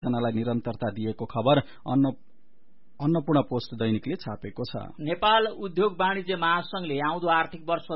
संरचनालाई निरन्तरता दिएको खबर अन्नपूर्ण पोस्ट दैनिकले छापेको छ। नेपाल उद्योग वाणिज्य महासंघले आउँदो आर्थिक वर्ष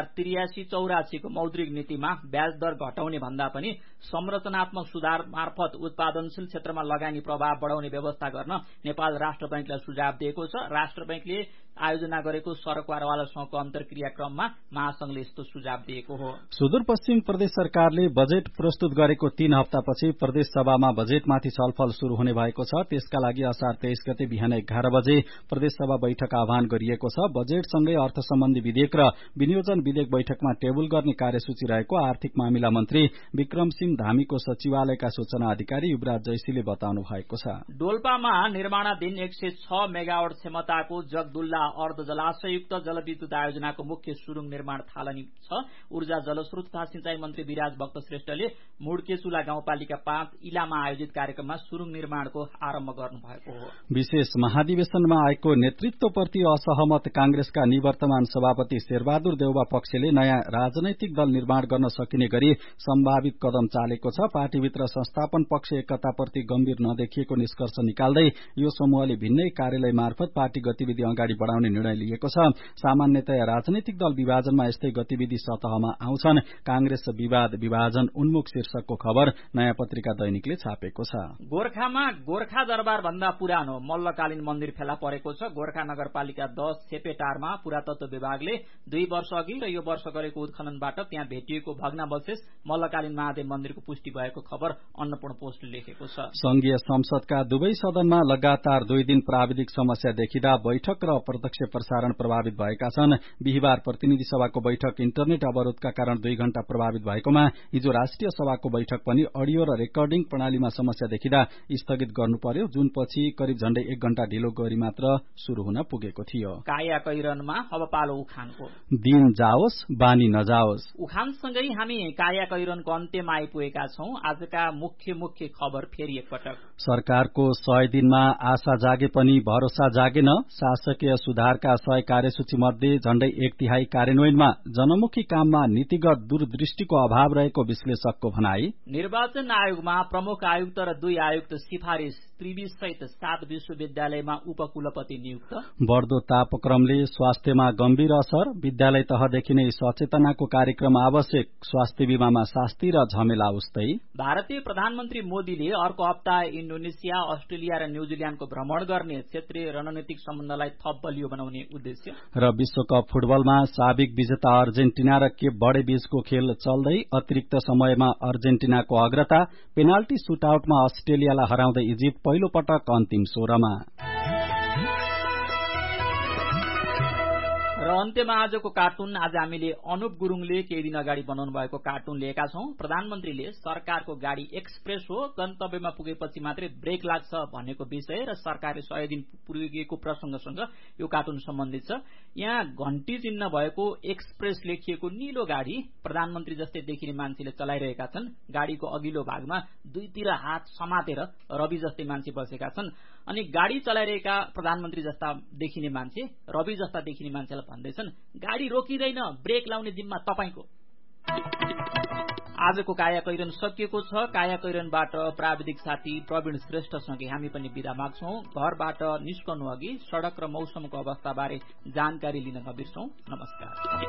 2083-84 को मौद्रिक नीतिमा ब्याज दर घटाउने भन्दा पनि संरचनात्मक सुधार मार्फत उत्पादनशील क्षेत्रमा लगानी प्रभाव बढ़ाउने व्यवस्था गर्न नेपाल राष्ट्र बैंकलाई सुझाव दिएको छ। राष्ट्र बैंकले आयोजना गरेको सरकारवालासँगको अन्तर्क्रिया क्रममा महासंघले यस्तो सुझाव दिएको हो। सुदूरपश्चिम प्रदेश सरकारले बजेट प्रस्तुत गरेको 3 हप्तापछि प्रदेश सभामा बजेटमाथि छलफल शुरू हुने भएको छ। त्यसका लागि असार 23 गते बिहान 11 बजे प्रदेश सभा बैठक आह्वान गरिएको छ। बजेटसँगै अर्थ सम्बन्धी विधेयक र विनियोजन विधेयक बैठकमा टेबुल गर्ने कार्यसूची रहेको आर्थिक मामिला मन्त्री विक्रम सिंह धामीको सचिवालयका सूचना अधिकारी युवराज जैसीले बताउनु भएको छ। डोल्पामा निर्माणाधीन 106 मेगावाट क्षमताको जगदुल्ला अर्ध जलाशययुक्त जलविद्युत आयोजनाको मुख्य सुरुङ निर्माण थालनी छ। ऊर्जा जलस्रोत तथा सिंचाई मन्त्री विराज भक्त श्रेष्ठले मुडकेचुला गाउँपालिका 5 इलामा आयोजित कार्यक्रममा सुरुङ निर्माणको आरम्भ गर्नुभएको हो। विशेष महाधिवेशनमा आएको नेतृत्वप्रति असहमत कांग्रेसका निवर्तमान सभापति शेरबहादुर देउवा पक्षले नयाँ राजनैतिक दल निर्माण गर्न सकिने गरी सम्भावित कदम चालेको छ। पार्टीभित्र संस्थापन पक्ष एकताप्रति गम्भीर नदेखिएको निष्कर्ष निकाल्दै यो समूहले भिन्नै कार्यालय मार्फत पार्टी गतिविधि अगाडि बढ़ाउने निर्णय लिएको छ। सामान्यतया राजनैतिक दल विभाजनमा यस्तै गतिविधि सतहमा आउँछन्। कांग्रेस विवाद विभाजन उन्मुख शीर्षकको खबर नयाँ पत्रिका दैनिकले छापेको छ। गोरखामा गोर्खा दरबार भन्दा पुरानो मल्लकालीन मन्दिर फेला परेको छ। गोर्खा नगरपालिका 10 छेपेटारमा पुरातत्व विभागले 2 वर्ष अघि र यो वर्ष गरेको उत्खननबाट त्यहाँ भेटिएको भग्नावशेष मल्लकालीन महादेव मन्दिरको पुष्टि भएको खबर अन्नपूर्ण पोस्टले लेखेको छ। संघीय संसदका दुवै सदनमा लगातार 2 दिन प्राविधिक समस्या देखिँदा बैठक र प्रत्यक्ष प्रसारण प्रभावित भएका छन्। बिहिबार प्रतिनिधि सभाको बैठक इन्टरनेट अवरोधका कारण 2 घण्टा प्रभावित भएकोमा हिजो राष्ट्रिय सभाको बैठक पनि अडियो र रेकर्डिङ प्रणालीमा समस्या देखिँदा स्थगित गर्नु पर्यो, जुन पछि करिब झण्डै 1 घण्टा ढिलो गरी मात्र शुरू हुन पुगेको थियो। काया कैरनमा अब पालो उखानको। दिन जाओस् बानी नजाओस्। उखानसँगै हामी काया कैरनको अन्त्यमा आइपुगेका छौं। आजका मुख्य खबर फेरि एकपटक। सरकारको 100 दिनमा आशा जागे पनि भरोसा जागेन। शासकीय सुधारका 100 कार्यसूची मध्ये झण्डै 1/3 कार्यान्वयनमा जनमुखी काममा नीतिगत दूरदृष्टिको अभाव रहेको विश्लेषकको भनाई। निर्वाचन आयोगमा प्रमुख आयुक्त र 2 आयुक्त सिफारिश। त्रिवी सहित 7 विश्वविद्यालयमा उपकुलपति नियुक्त। बढ़दो तापक्रमले स्वास्थ्यमा गम्भीर असर। विद्यालय तहदेखि नै सचेतनाको कार्यक्रम आवश्यक। स्वास्थ्य बीमामा शास्ति र झमेला उस्तै। भारतीय प्रधानमन्त्री मोदीले अर्को हप्ता इन्डोनेसिया, अस्ट्रेलिया र न्यूजील्याण्डको भ्रमण गर्ने। क्षेत्रीय रणनीतिक सम्बन्धलाई थप बलियो बनाउने उद्देश्य। र विश्वकप फुटबलमा साबिक विजेता अर्जेन्टिना र केप बर्डे बीचको खेल चल्दै। अतिरिक्त समयमा अर्जेन्टिनाको अग्रता। पेनाल्टी सुटआउटमा अस्ट्रेलियालाई हराउँदै इजिप्ट पहिलो पटक अन्तिम 16मा। र अन्त्यमा आजको कार्टुन। आज हामीले अनुप गुरुङले केही दिन अगाडि बनाउनु भएको कार्टुन लिएका छौं। प्रधानमन्त्रीले सरकारको गाड़ी एक्सप्रेस हो, गन्तव्यमा पुगेपछि मात्रै ब्रेक लाग्छ भनेको विषय र सरकारले 100 दिन पुगेको प्रसंगसँग यो कार्टुन सम्बन्धित छ। यहाँ घण्टी चिन्ह भएको एक्सप्रेस लेखिएको नीलो गाड़ी प्रधानमन्त्री जस्तै देखिने मान्छेले चलाइरहेका छन्। गाड़ीको अघिल्लो भागमा दुईतिर हात समातेर रवि जस्तै मान्छे बसेका छन्। अनि गाड़ी चलाइरहेका प्रधानमन्त्री जस्ता देखिने मान्छे रवि जस्ता देखिने मान्छेलाई भन्दैछन्, गाड़ी रोकिदैन, ब्रेक लाउने जिम्मा तपाईको। आजको काया कैरन सकिएको छ। काया कैरनबाट प्राविधिक साथी प्रवीण श्रेष्ठसँगै हामी पनि बिदा माग्छौं। घरबाट निस्कनु अघि सड़क र मौसमको अवस्थाबारे जानकारी लिन नबिर्सौं। नमस्कार।